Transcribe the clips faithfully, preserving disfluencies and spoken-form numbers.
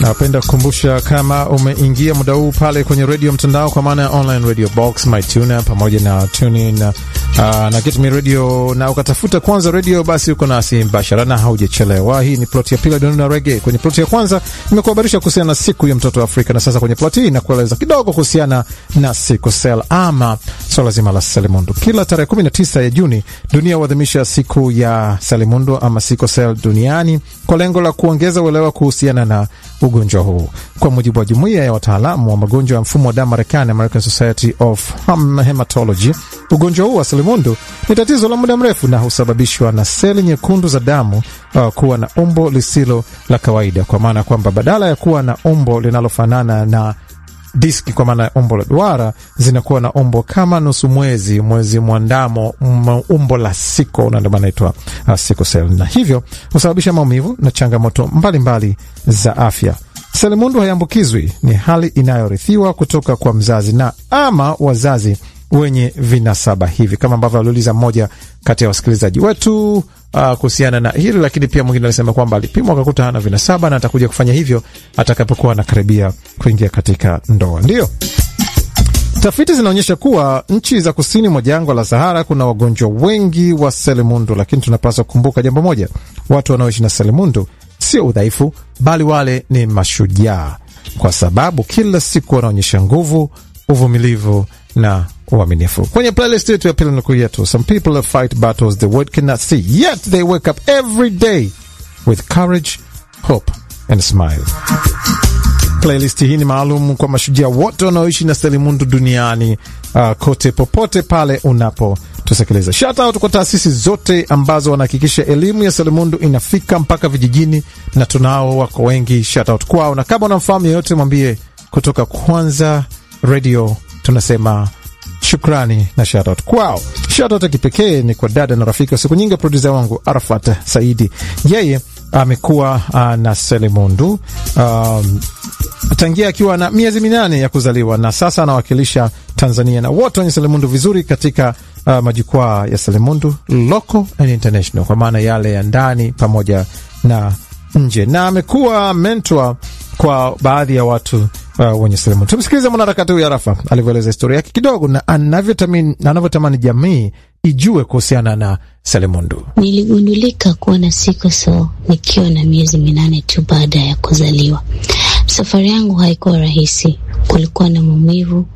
Napenda kukumbusha kama umeingia muda huu pale kwenye radio mtandao kwa maana ya online radio box, MyTuner pamoja na TuneIn uh, na Get Me Radio na ukatafuta Kwanza Radio, basi uko nasi mbashara na haujachelewa. Hii ni plot ya pili Dunia Reggae. Kwenye plot ya kwanza nimekuhabarisha kuhusiana na siku ya mtoto wa Afrika, na sasa kwenye plot hii nakueleza kidogo kuhusiana na sickle cell ama swala zima la selimundu. Kila tarehe kumi na tisa ya Juni dunia huadhimisha siku ya selimundu ama sickle cell duniani kwa lengo la kuongeza uelewa kuhusiana na ugonjwa huu. Kwa mujibu wa jumuiya ya wataalamu wa magonjwa ya mfumo wa damu Marekani, American Society of Hematology, ugonjwa huu wa selimundu ni tatizo la muda mrefu na husababishwa na seli nyekundu za damu uh, kuwa na umbo lisilo la kawaida, kwa maana kwamba badala ya kuwa na umbo linalofanana na diski kwa maana umbo la duara, zinakuwa na umbo kama nusu mwezi, mwezi mwandamo, umbo la siko, na ndio maana inaitwa uh, sickle cell, na hivyo husababisha maumivu na changamoto mbalimbali mbali za afya. Selimundu hayambukizwi, ni hali inayorithiwa kutoka kwa mzazi na ama wazazi wenye vinasaba hivi, kama ambavyo aliuliza mmoja kati ya wasikilizaji wetu uh, kuhusiana na hili. Lakini pia mwingine alisema kwamba alipimwa akakuta hana vinasaba na atakuja kufanya hivyo atakapokuwa anakaribia kuingia katika ndoa. Ndio tafiti zinaonyesha kuwa nchi za kusini mwa jangwa la Sahara kuna wagonjwa wengi wa selimundu, lakini tunapaswa kukumbuka jambo moja: watu wanaoishi na selimundu sio udhaifu, bali wale ni mashujaa, kwa sababu kila siku wanaonyesha nguvu, uvumilivu na uaminifu. Kwenye playlist yetu ya pili nuku yetu, some people fight battles the world cannot see, yet they wake up every day with courage, hope and smile. Playlist hii ni maalum kwa mashujaa wote wanaoishi na selimundu duniani, uh, kote popote pale unapo tusikiliza. Shout out kwa taasisi zote ambazo wanahakikisha elimu ya selimundu inafika mpaka vijijini, na tunao wako wengi. Shout out kwao, na kama unamfahamu yeyote mwambie kutoka Kwanza Radio tunasema shukrani na shout out kwao. Shout out kipekee ni kwa dada na rafiki wa siku nyingi, producer wangu Arafat Saidi. Yeye amekuwa uh, na selimundu um, tangia akiwa na miezi minane ya kuzaliwa, na sasa anawakilisha Tanzania na wote wenye selimundu vizuri katika uh, majukwaa ya selimundu local and international, kwa maana yale ya ndani pamoja na nje, na amekuwa mentor kwa baadhi ya watu uh, wenye selimundu. Tumsikilize mwanaharakati huyu Arafa alivyoeleza historia yake kidogo na anavyotamani anavyotamani jamii ijue kuhusiana na selimundu. Niligundulika kuwa na sickle cell nikiwa na miezi minane tu baada ya kuzaliwa. Safari yangu haikuwa rahisi. Kulikuwa na maumivu,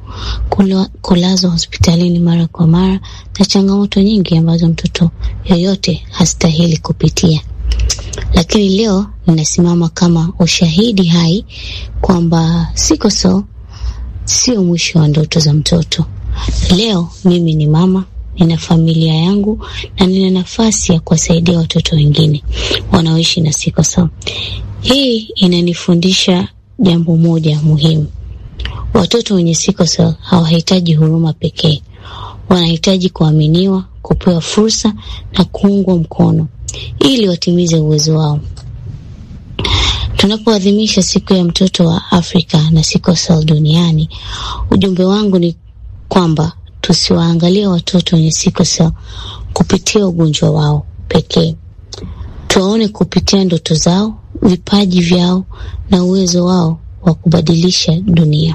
kulazwa hospitalini mara kwa mara, na changamoto nyingi ambazo mtoto yoyote hastahili kupitia. Lakini leo ninasimama kama ushahidi hai kwamba sickle cell sio mwisho wa ndoto za mtoto. Leo mimi ni mama, nina familia yangu, na nina nafasi ya kuwasaidia watoto wengine wanaoishi na sickle cell. Hii inanifundisha jambo moja muhimu: watoto wenye sickle cell hawahitaji huruma pekee, wanahitaji kuaminiwa, kupewa fursa na kuungwa mkono ili watimize uwezo wao. Tunapoadhimisha siku ya mtoto wa Afrika na sickle cell duniani, ujumbe wangu ni kwamba tusiwaangalie watoto wenye sickle cell kupitia ugonjwa wao pekee. Tuwaone kupitia ndoto zao, vipaji vyao na uwezo wao wa kubadilisha dunia.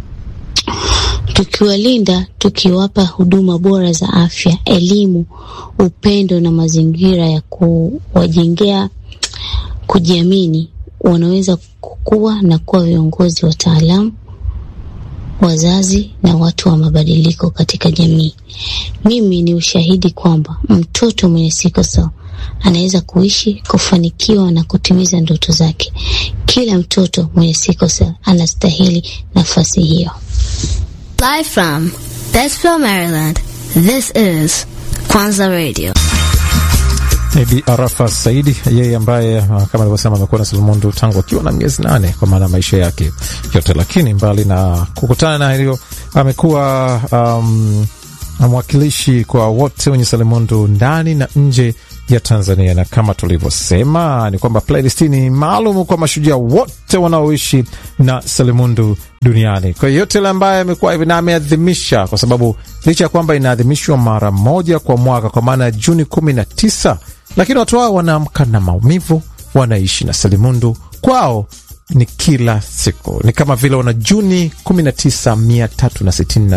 Tukiwalinda, tukiwapa huduma bora za afya, elimu, upendo na mazingira ya kuwajengea kujiamini, wanaweza kukua na kuwa viongozi, wataalamu, wazazi na watu wa mabadiliko katika jamii. Mimi ni ushahidi kwamba mtoto mwenye sickle cell anaweza kuishi, kufanikiwa na kutimiza ndoto zake. Kila mtoto mwenye sickle cell anastahili nafasi hiyo. Live from Bethel, Maryland, this is Kwanza Radio. Ebi Arafa Saidi, yeye ambaye kama alivyosema amekuwa na selimundu tangu akiwa na miezi nane kwa maana maisha yake yote, lakini mbali na kukutana na hilo amekuwa um, mwakilishi kwa wote wenye selimundu ndani na nje ya Tanzania, na kama tulivyosema ni kwamba playlist ni maalum kwa mashujaa wote wanaoishi na selimundu duniani. Kwa hiyo yote ambaye amekuwa hivi na ameadhimisha, kwa sababu licha ya kwamba inaadhimishwa mara moja kwa mwaka kwa maana Juni kumi na tisa, lakini watu hao wanaamka na maumivu, wanaishi na selimundu, kwao ni kila siku, ni kama vile una Juni kumi na tisa mia tatu na sitini na